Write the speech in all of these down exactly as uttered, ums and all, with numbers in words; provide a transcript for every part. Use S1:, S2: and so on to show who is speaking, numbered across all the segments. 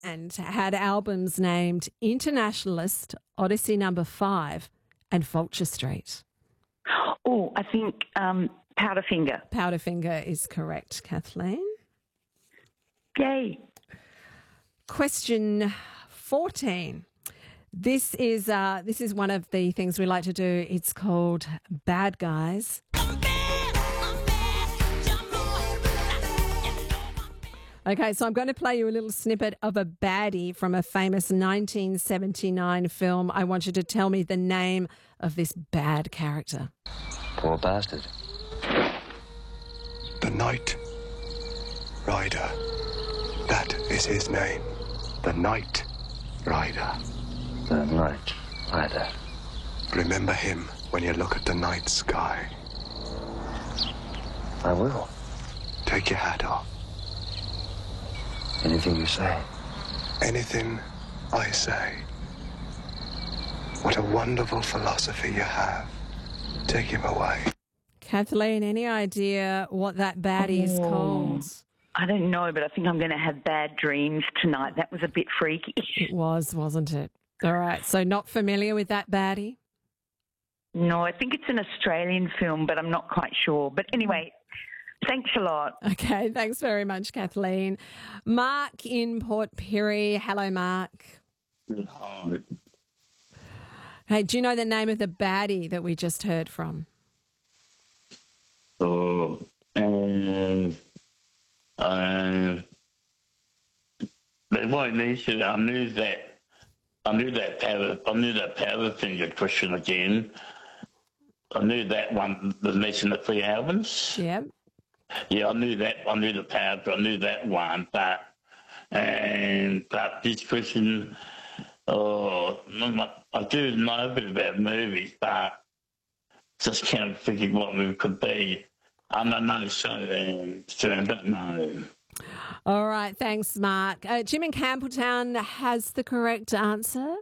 S1: and had albums named Internationalist, Odyssey Number Five, and Vulture Street?
S2: Oh, I think um, Powderfinger.
S1: Powderfinger is correct, Kathleen.
S2: Yay.
S1: Question fourteen. This is uh, this is one of the things we like to do. It's called Bad Guys. Okay, so I'm going to play you a little snippet of a baddie from a famous nineteen seventy-nine film. I want you to tell me the name of this bad character.
S3: Poor bastard.
S4: The Knight Rider. That is his name. The Knight Rider.
S3: The Knight Rider.
S4: Remember him when you look at the night sky.
S3: I will.
S4: Take your hat off.
S3: Anything you say.
S4: Anything I say. What a wonderful philosophy you have. Take him away.
S1: Kathleen, any idea what that baddie is called?
S2: I don't know, but I think I'm going to have bad dreams tonight. That was a bit freaky.
S1: It was, wasn't it? All right, so not familiar with that baddie?
S2: No, I think it's an Australian film, but I'm not quite sure. But anyway, thanks a lot.
S1: Okay, thanks very much, Kathleen. Mark in Port Pirie. Hello, Mark.
S5: Hi.
S1: Hey, do you know the name of the baddie that we just heard from?
S5: Oh, and uh, they won't need to. I knew that. I knew that powder. I knew that Powderfinger question again. I knew that one was missing the three albums.
S1: Yeah.
S5: Yeah, I knew that. I knew the powder. I knew that one, but and but this question. Oh, I do know a bit about movies, but just can't figure what movie could be. I don't know, so, um, so I don't know.
S1: All right, thanks, Mark. Uh, Jim in Campbelltown has the correct answer.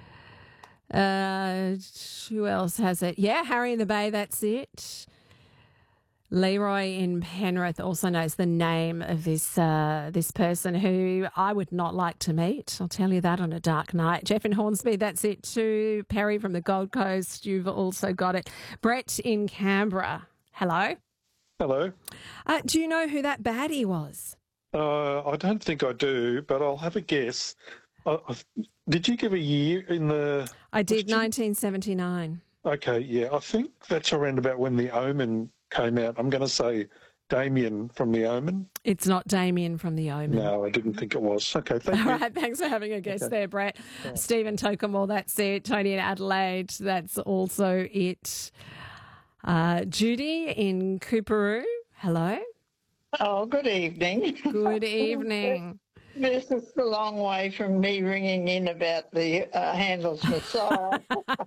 S1: Uh, who else has it? Yeah, Harry in the Bay, that's it. Leroy in Penrith also knows the name of this uh, this person who I would not like to meet. I'll tell you that on a dark night. Jeff in Hornsby, that's it too. Perry from the Gold Coast, you've also got it. Brett in Canberra, hello.
S6: Hello.
S1: Uh, do you know who that baddie was?
S6: Uh, I don't think I do, but I'll have a guess. Uh, did you give a year in the...
S1: I did, nineteen seventy-nine.
S6: Okay, yeah. I think that's around about when The Omen came out. I'm going to say Damien from The Omen.
S1: It's not Damien from The Omen.
S6: No, I didn't think it was. Okay, thank
S1: All
S6: you.
S1: All right, thanks for having a guess
S6: okay.
S1: there, Brett.
S6: Yeah.
S1: Stephen Tokemore, that's it. Tony in Adelaide, that's also it. Uh, Judy in Cooperoo, hello.
S7: Oh, good evening.
S1: Good evening.
S7: This is a long way from me ringing in about the uh, Handel's Messiah.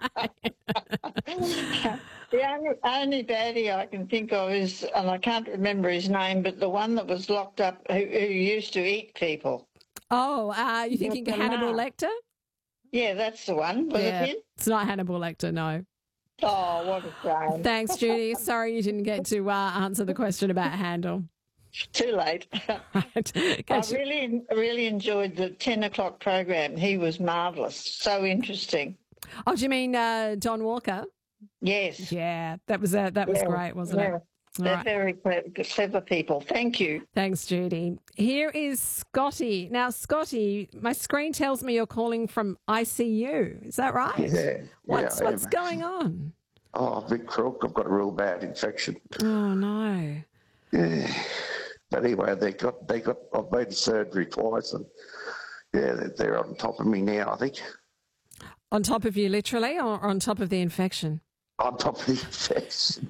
S7: The only, only baddie I can think of is, and I can't remember his name, but the one that was locked up who, who used to eat people.
S1: Oh, uh, you thinking
S7: Yes,
S1: Hannibal
S7: Mark.
S1: Lecter?
S7: Yeah, that's the one. Was
S1: yeah,
S7: it him?
S1: It's not Hannibal Lecter, no.
S7: Oh, what a shame.
S1: Thanks, Judy. Sorry you didn't get to uh, answer the question about Handel.
S7: Too late.
S1: Right.
S7: I really, really enjoyed the ten o'clock program. He was marvellous. So interesting.
S1: Oh, do you mean uh, Don Walker?
S7: Yes.
S1: Yeah, that was uh, that was
S7: Yeah,
S1: great, wasn't
S7: yeah.
S1: it?
S7: They're
S1: right.
S7: very clever, clever people. Thank you.
S1: Thanks, Judy. Here is Scotty. Now, Scotty, my screen tells me you're calling from I C U. Is that right?
S8: Yeah.
S1: What's,
S8: yeah, I
S1: what's
S8: am.
S1: going on?
S8: Oh, big crook. I've got a real bad infection.
S1: Oh, no.
S8: Yeah. But anyway, they got, they got, I've been to surgery twice and yeah, they're, they're on top of me now, I think.
S1: On top of you, literally, or on top of the infection?
S8: On top of the infection.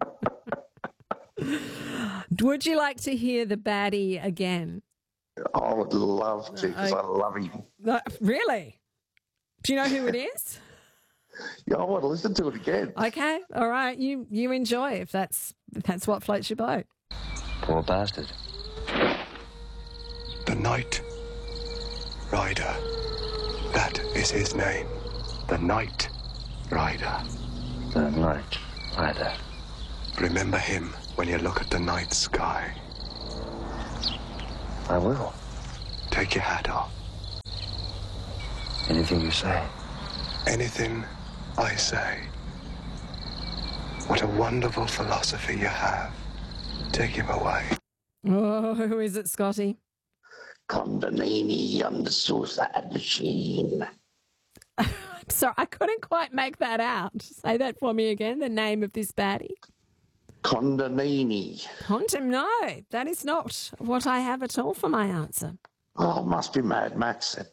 S1: Would you like to hear the baddie again?
S8: I would love to because I, I love him.
S1: Uh, really? Do you know who it is?
S8: Yeah, I want to listen to it again.
S1: Okay, all right. You you enjoy if that's if that's what floats your boat.
S3: Poor bastard.
S4: The Knight Rider. That is his name. The Knight Rider.
S3: The Knight Rider.
S4: Remember him when you look at the night sky.
S3: I will.
S4: Take your hat off.
S3: Anything you say.
S4: Anything I say. What a wonderful philosophy you have. Take him away.
S1: Oh, who is it, Scotty?
S8: Condonini on the suicide machine.
S1: I'm sorry, I couldn't quite make that out. Say that for me again, the name of this baddie.
S8: Condonini.
S1: Quantum, no, that is not what I have at all for my answer.
S8: Oh, must be Mad Max then.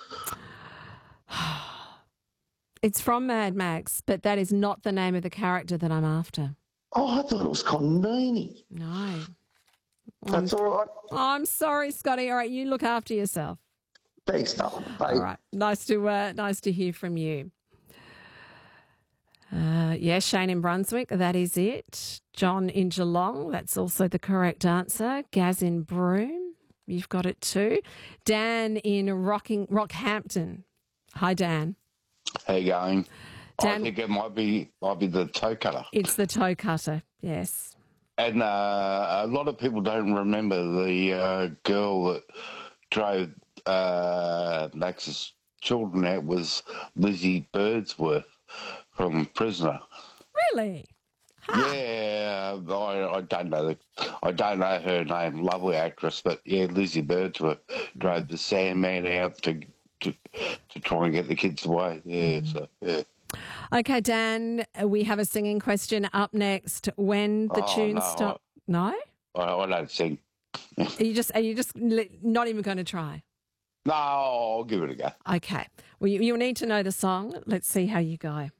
S1: It's from Mad Max, but that is not the name of the character that I'm after.
S8: Oh, I thought it was Condonini.
S1: No.
S8: That's all right.
S1: Oh, I'm sorry, Scotty. All right, you look after yourself.
S8: Thanks, darling. Bye.
S1: All right, nice to uh, nice to hear from you. Uh, yeah, Shane in Brunswick, that is it. John in Geelong, that's also the correct answer. Gaz in Broome, you've got it too. Dan in Rocking Rockhampton. Hi, Dan.
S9: How you going?
S1: Dan,
S9: I think it might be might be the toe cutter.
S1: it's the toe cutter, yes.
S9: And uh, a lot of people don't remember the uh, girl that drove uh, Max's children out was Lizzie Birdsworth from Prisoner.
S1: Really?
S9: Yeah, I, I don't know the, I don't know her name. Lovely actress, but yeah, Lizzie Birdsworth drove the Sandman out to to to try and get the kids away. Yeah, so yeah.
S1: Okay, Dan, we have a singing question up next. When the
S9: Oh,
S1: tune
S9: no,
S1: stop, no?
S9: I, I don't sing.
S1: Are you just are you just li- not even going to try?
S9: No, I'll give it a go.
S1: Okay. Well, you, you'll need to know the song. Let's see how you go.